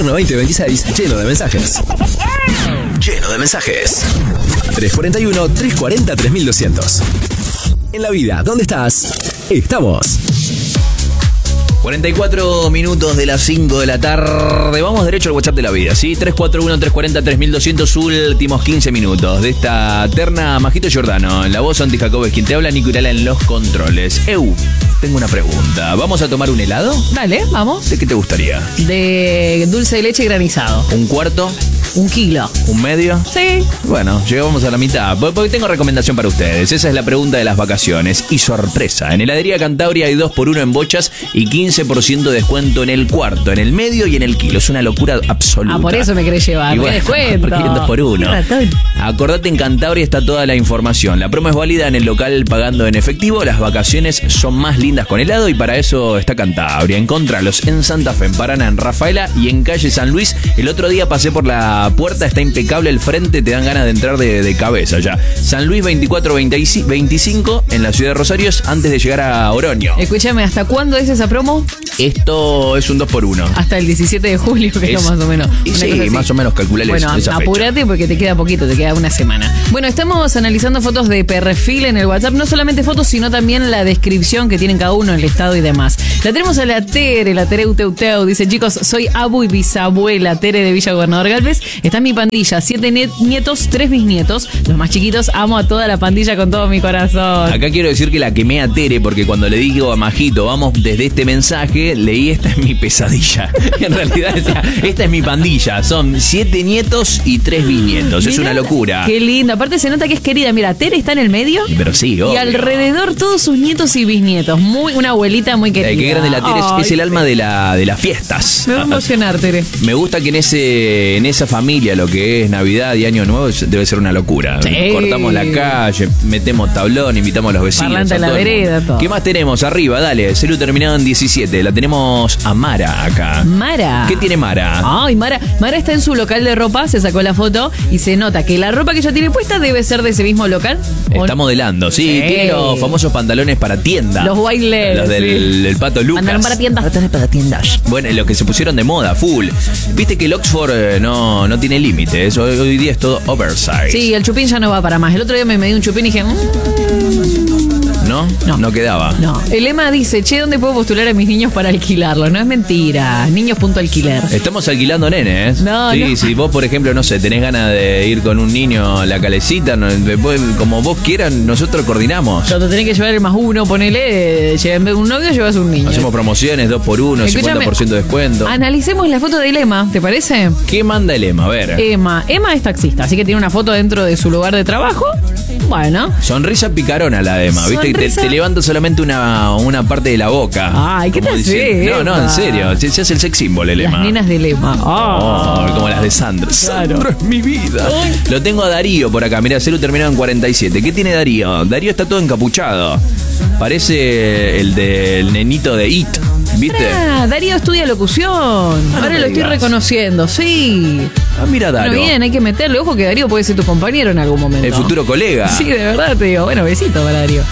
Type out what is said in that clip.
Invierno 2026, lleno de mensajes. Lleno de mensajes. 341-340-3200. En la vida, ¿dónde estás? Estamos. 44 minutos de las 5 de la tarde. Vamos derecho al WhatsApp de la vida, ¿sí? 341-340-3200, últimos 15 minutos de esta terna. Majito Giordano, la voz Santi Jacob es quien te habla, Nico Irala en los controles. Tengo una pregunta. ¿Vamos a tomar un helado? Dale, vamos. ¿De qué te gustaría? De dulce de leche granizado. ¿Un cuarto? 1 kilo. ¿Un medio? Sí. Bueno, llegamos a la mitad. Porque tengo recomendación para ustedes. Esa es la pregunta de las vacaciones. Y sorpresa. En Heladería Cantabria hay 2x1 en bochas y 15% de descuento en el cuarto, en el medio y en el kilo. Es una locura absoluta. Ah, por eso me querés llevar. Y bueno, descuento. Porque 2x1. Acordate, en Cantabria está toda la información. La promo es válida en el local pagando en efectivo. Las vacaciones son más lindas con helado y para eso está Cantabria. Encontralos en Santa Fe, en Paraná, en Rafaela y en calle San Luis. El otro día pasé por la puerta, está impecable el frente, te dan ganas de entrar de cabeza ya. San Luis 2425 en la ciudad de Rosario, antes de llegar a Oroño. Escúchame, ¿hasta cuándo es esa promo? Esto es un 2x1. Hasta el 17 de julio, creo, más o menos. Y sí, más o menos calculale. Bueno, apúrate porque te queda poquito, te queda una semana. Bueno, estamos analizando fotos de perfil en el WhatsApp. No solamente fotos, sino también la descripción que tienen cada uno, el estado y demás. La tenemos a la Tere Uteuteu. Dice, chicos, soy abu y bisabuela Tere de Villa Gobernador Galvez. Está en mi pandilla, 7 nietos, 3 bisnietos. Los más chiquitos, amo a toda la pandilla con todo mi corazón. Acá quiero decir que la quemé a Tere porque cuando le digo a Majito, vamos desde este mensaje, leí esta es mi pesadilla. En realidad, esta es mi pandilla. Son 7 nietos y 3 bisnietos. Es una locura. Qué lindo. Aparte se nota que es querida. Mira, Tere está en el medio. Pero sí, obvio. Y alrededor todos sus nietos y bisnietos. Una abuelita muy querida. Qué grande la Tere. Es el alma de las fiestas. Me va a emocionar, Tere. Me gusta que en esa familia lo que es Navidad y Año Nuevo debe ser una locura. Sí. Cortamos la calle, metemos tablón, invitamos a los vecinos. Parlante a la vereda, todo. ¿Qué más tenemos? Arriba, dale. Celu terminado en 17. La tenemos a Mara acá. Mara. ¿Qué tiene Mara? Ay, Mara está en su local de ropa, se sacó la foto y se nota que la ropa que ella tiene puesta debe ser de ese mismo local. Está modelando, sí. Tiene los famosos pantalones para tienda. Los white legs. Los del Pato Lucas. Pantalón para tiendas. Pantalones para tiendas. Bueno, los que se pusieron de moda, full. Viste que el Oxford no tiene límites. Hoy día es todo oversize. Sí, el chupín ya no va para más. El otro día me di un chupín y dije... ¿No? No quedaba. No. El Emma dice, ¿dónde puedo postular a mis niños para alquilarlos? No es mentira. Niños.alquiler. Estamos alquilando nenes. No, sí, no. Si vos, por ejemplo, no sé, tenés ganas de ir con un niño a la calecita, como vos quieras, nosotros coordinamos. Cuando tenés que llevar el +1, ponele, en vez de un novio, llevas un niño. Hacemos promociones, 2x1, Escúchame, 50% de descuento. Analicemos la foto del Emma, ¿te parece? ¿Qué manda el Emma? A ver. Emma es taxista, así que tiene una foto dentro de su lugar de trabajo. Bueno. Sonrisa picarona la de Emma, ¿viste? Que te levanta solamente una parte de la boca. Ay, ¿qué te hace? No, en serio. Se hace el sex symbol el Emma. Las nenas del Emma. Como las de Sandra. Claro. Sandra es mi vida. Ay. Lo tengo a Darío por acá. Mirá, Celu terminado en 47. ¿Qué tiene Darío? Darío está todo encapuchado. Parece el del nenito de It. ¿Viste? Darío estudia locución. Ahora lo estoy reconociendo, sí. Mira, Darío. Bueno, bien, hay que meterle ojo que Darío puede ser tu compañero en algún momento. El futuro colega. Sí, de verdad te digo. Bueno, besito para Darío.